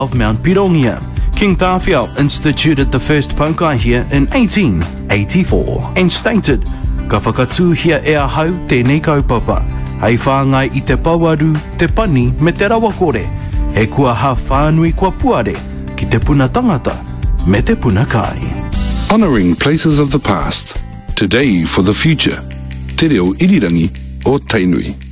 of Mount Pirongia. King Tawhiao instituted the first paukai here in 1884 and stated, "Ka whakatūhia e ahau tēnei kaupapa, hei whāngai I te pauaru, te pani me te rawa kore, he kua ha whānui kua puare, ki te puna tangata me te puna kai." Honouring places of the past, today for the future. Te reo irirangi o Tainui.